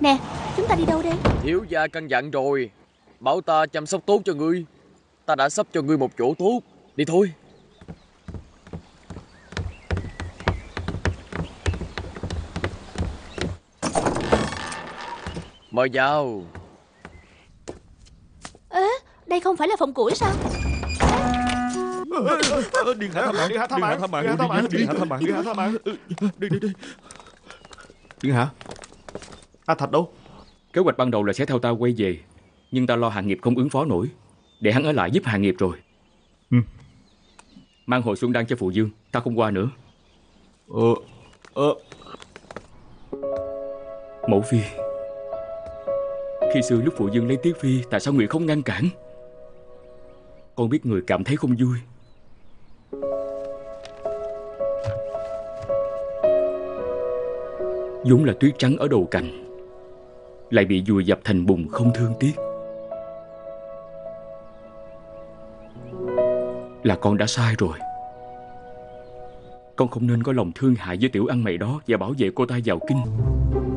Nè, chúng ta đi đâu đây? Thiếu gia căn dặn rồi, bảo ta chăm sóc tốt cho ngươi. Ta đã sắp cho ngươi một chỗ tốt. Đi thôi. Mời vào. Ê, đây không phải là phòng củi sao? Điện hạ tha mạng, điện hạ tha mạng, điện hạ tha mạng, điện hạ tha mạng, điện hạ tha mạng. Đi. Điện hạ, A Thạch đâu? Kế hoạch ban đầu là sẽ theo ta quay về, nhưng ta lo Hạ Nghiệp không ứng phó nổi, để hắn ở lại giúp Hạ Nghiệp rồi. Mang hồi xuân đan cho phụ dương, ta không qua nữa. Mẫu phi, khi xưa lúc phụ dương lấy Tiết Phi, tại sao người không ngăn cản? Con biết người cảm thấy không vui. Vốn là tuyết trắng ở đầu cành, lại bị vùi dập thành bùn không thương tiếc. Là con đã sai rồi. Con không nên có lòng thương hại với tiểu ăn mày đó và bảo vệ cô ta vào kinh.